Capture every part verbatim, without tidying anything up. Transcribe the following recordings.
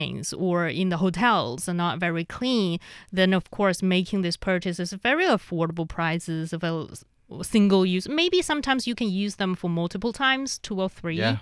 or in the hotels are not very clean, then of course making this purchase is very affordable prices of a single use. Maybe sometimes you can use them for multiple times, two or three. Yeah.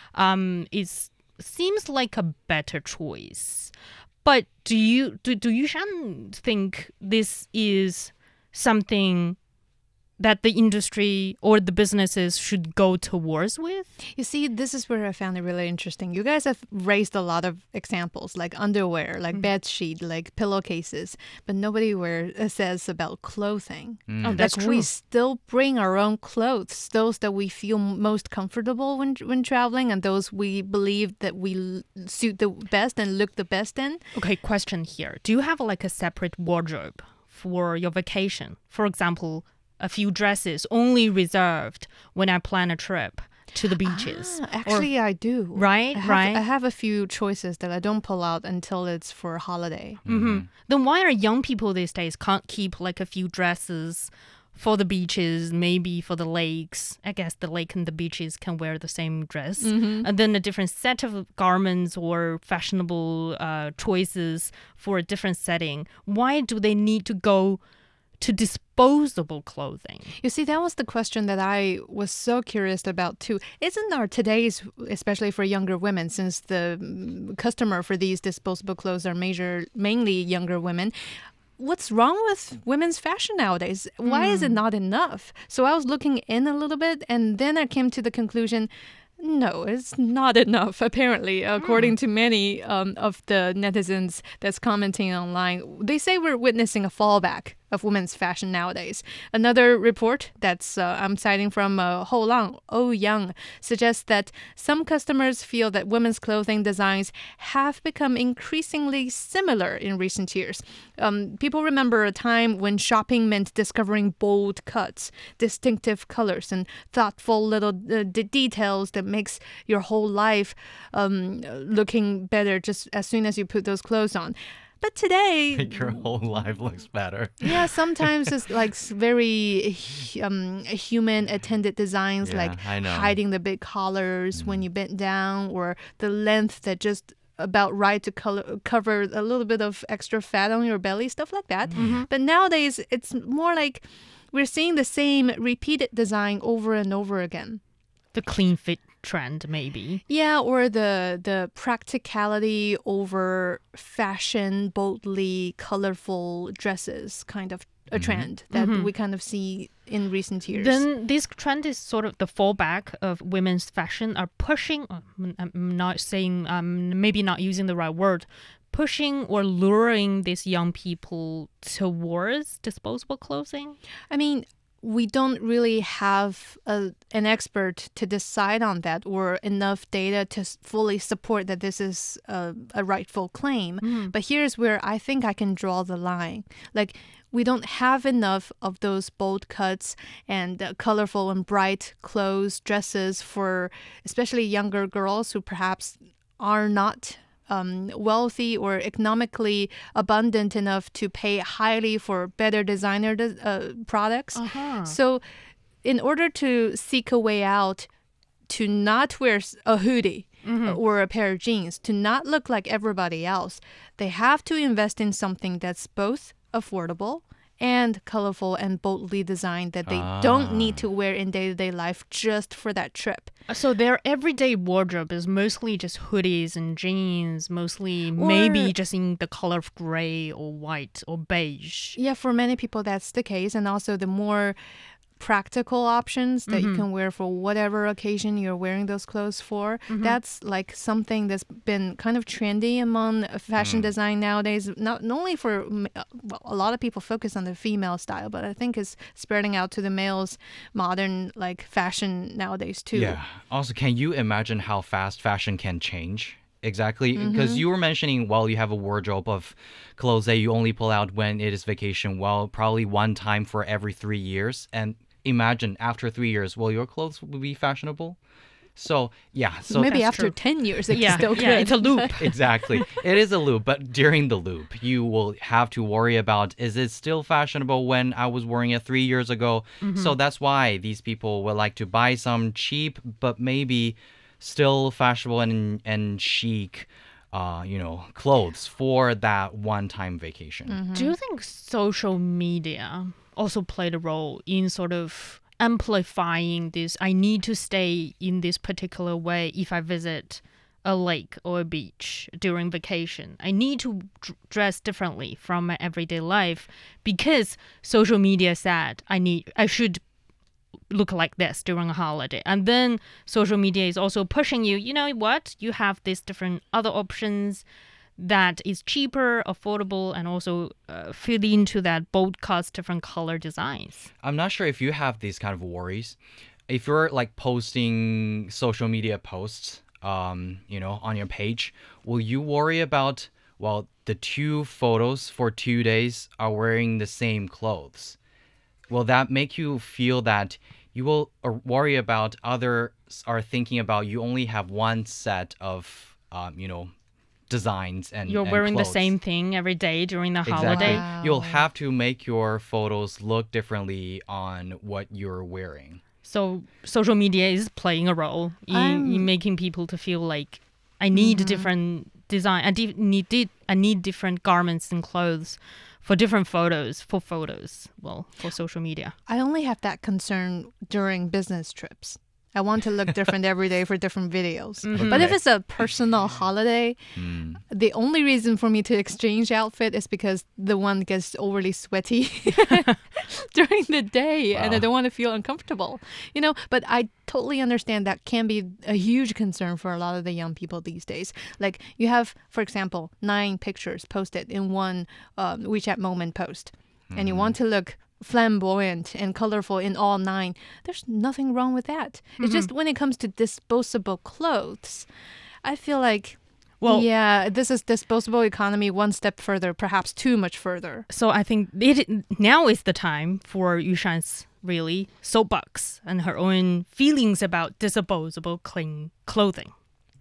Um, it seems like a better choice. But do you do, do you Shan think this is something that the industry or the businesses should go towards with? You see, this is where I found it really interesting. You guys have raised a lot of examples, like underwear, like mm. bed sheet, like pillowcases, but nobody where says about clothing. Mm. Oh, that's like true. We still bring our own clothes, those that we feel most comfortable when when traveling, and those we believe that we suit the best and look the best in. Okay, question here: do you have like a separate wardrobe for your vacation? For example, a few dresses only reserved when I plan a trip to the beaches. Ah, actually, or, I do. Right, I have, right. I have a few choices that I don't pull out until it's for a holiday. Mm-hmm. Then why are young people these days can't keep like a few dresses for the beaches, maybe for the lakes? I guess the lake and the beaches can wear the same dress. Mm-hmm. And then a different set of garments or fashionable uh, choices for a different setting. Why do they need to go to disposable clothing? You see, that was the question that I was so curious about too. Isn't our today's, especially for younger women, since the customer for these disposable clothes are major, mainly younger women, what's wrong with women's fashion nowadays? Why mm. is it not enough? So I was looking in a little bit, and then I came to the conclusion, no, it's not enough, apparently, according mm. to many um, of the netizens that's commenting online. They say we're witnessing a fallback of women's fashion nowadays. Another report that's uh, I'm citing from uh, Hou Lang, Oh Young, suggests that some customers feel that women's clothing designs have become increasingly similar in recent years. Um, people remember a time when shopping meant discovering bold cuts, distinctive colors, and thoughtful little uh, d- details that makes your whole life um, looking better just as soon as you put those clothes on. But today, make your whole life looks better. Yeah, sometimes it's like very um, human attended designs, yeah, like hiding the big collars mm. when you bend down, or the length that just about right to color, cover a little bit of extra fat on your belly, stuff like that. Mm-hmm. But nowadays, it's more like we're seeing the same repeated design over and over again. The clean fit trend, maybe. Yeah, or the the practicality over fashion, boldly colorful dresses kind of a mm-hmm. trend that mm-hmm. we kind of see in recent years. Then this trend is sort of the fallback of women's fashion are pushing, I'm not saying, um, maybe not using the right word, pushing or luring these young people towards disposable clothing? I mean, we don't really have a, an expert to decide on that or enough data to fully support that this is a, a rightful claim. Mm. But here's where I think I can draw the line. Like, we don't have enough of those bold cuts and uh, colorful and bright clothes, dresses for especially younger girls who perhaps are not Um, wealthy or economically abundant enough to pay highly for better designer de- uh, products. Uh-huh. So in order to seek a way out to not wear a hoodie mm-hmm. or a pair of jeans, to not look like everybody else, they have to invest in something that's both affordable and colorful and boldly designed that they ah. don't need to wear in day-to-day life just for that trip. So their everyday wardrobe is mostly just hoodies and jeans, mostly or, maybe just in the color of gray or white or beige. Yeah, for many people that's the case. And also the more practical options that mm-hmm. you can wear for whatever occasion you're wearing those clothes for. Mm-hmm. That's like something that's been kind of trendy among fashion mm. design nowadays. Not, not only for, well, a lot of people focus on the female style, but I think it's spreading out to the males' modern like fashion nowadays too. Yeah. Also, can you imagine how fast fashion can change? Exactly, because mm-hmm. you were mentioning, well, you have a wardrobe of clothes that you only pull out when it is vacation. Well, probably one time for every three years. And imagine after three years, will your clothes will be fashionable? So, yeah. So maybe after true. ten years, it's yeah, still yeah, good. it's a loop. Exactly. It is a loop. But during the loop, you will have to worry about, is it still fashionable when I was wearing it three years ago? Mm-hmm. So that's why these people would like to buy some cheap, but maybe still fashionable and, and chic uh, you know, clothes for that one-time vacation. Mm-hmm. Do you think social media also played a role in sort of amplifying this? I need to stay in this particular way if I visit a lake or a beach during vacation. I need to d- dress differently from my everyday life because social media said I need I should look like this during a holiday. And then social media is also pushing you, you know what? You have these different other options that is cheaper, affordable, and also uh, fit into that bold cuts, different color designs. I'm not sure if you have these kind of worries. If you're like posting social media posts, um, you know, on your page, will you worry about, well, the two photos for two days are wearing the same clothes? Will that make you feel that you will uh, worry about others are thinking about you only have one set of, um, you know, designs and You're and wearing clothes. the same thing every day during the Exactly. holiday. Wow. You'll have to make your photos look differently on what you're wearing. So social media is playing a role in, I'm- in making people to feel like I need different design. I di- need di- I need different garments and clothes for different photos. For photos, well, for social media. I only have that concern during business trips. I want to look different every day for different videos. But if Okay. it's a personal holiday, Mm. the only reason for me to exchange outfit is because the one gets overly sweaty during the day and I Wow. don't want to feel uncomfortable. You know, but I totally understand that can be a huge concern for a lot of the young people these days. Like you have, for example, nine pictures posted in one um, WeChat moment post and you want to look flamboyant and colorful in all nine. There's nothing wrong with that. It's just when it comes to disposable clothes, I feel like, Well- yeah, this is disposable economy one step further, perhaps too much further. So I think it now is the time for Yushan's really soapbox and her own feelings about disposable clean clothing.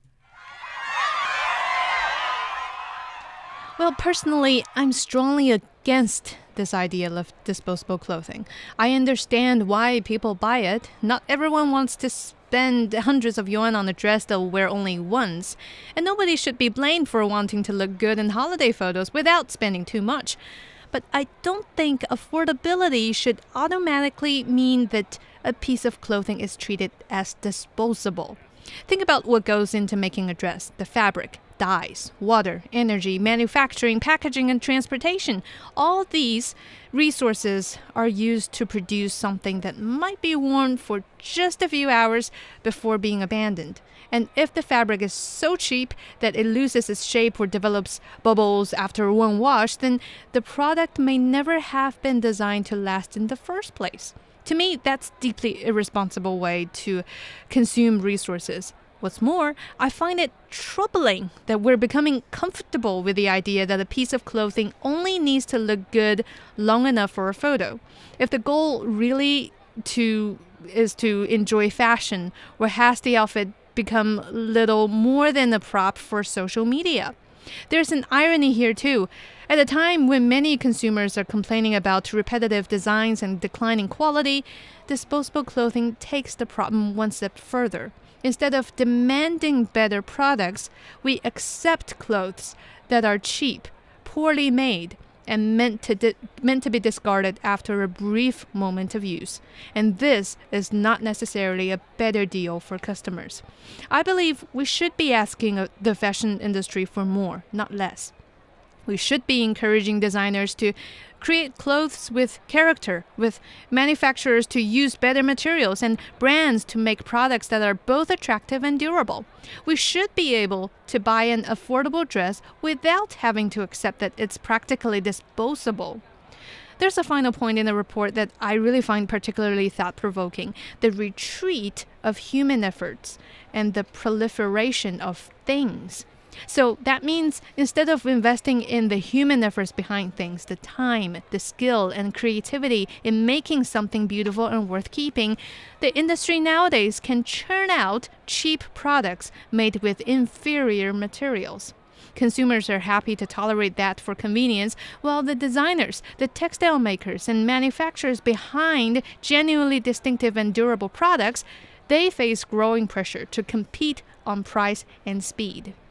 Well, personally, I'm strongly against this idea of disposable clothing. I understand why people buy it. Not everyone wants to spend hundreds of yuan on a dress they'll wear only once. And nobody should be blamed for wanting to look good in holiday photos without spending too much. But I don't think affordability should automatically mean that a piece of clothing is treated as disposable. Think about what goes into making a dress: the fabric, dyes, water, energy, manufacturing, packaging, and transportation. All these resources are used to produce something that might be worn for just a few hours before being abandoned. And if the fabric is so cheap that it loses its shape or develops bubbles after one wash, then the product may never have been designed to last in the first place. To me, that's deeply irresponsible way to consume resources. What's more, I find it troubling that we're becoming comfortable with the idea that a piece of clothing only needs to look good long enough for a photo. If the goal really to is to enjoy fashion, or has the outfit become little more than a prop for social media? There's an irony here too. At a time when many consumers are complaining about repetitive designs and declining quality, disposable clothing takes the problem one step further. Instead of demanding better products, we accept clothes that are cheap, poorly made, and meant to di- meant to be discarded after a brief moment of use. And this is not necessarily a better deal for customers. I believe we should be asking uh, the fashion industry for more, not less. We should be encouraging designers to create clothes with character, with manufacturers to use better materials, and brands to make products that are both attractive and durable. We should be able to buy an affordable dress without having to accept that it's practically disposable. There's a final point in the report that I really find particularly thought-provoking: the retreat of human efforts and the proliferation of things. So that means instead of investing in the human efforts behind things, the time, the skill, and creativity in making something beautiful and worth keeping, the industry nowadays can churn out cheap products made with inferior materials. Consumers are happy to tolerate that for convenience, while the designers, the textile makers, and manufacturers behind genuinely distinctive and durable products, they face growing pressure to compete on price and speed.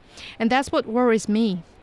And that's what worries me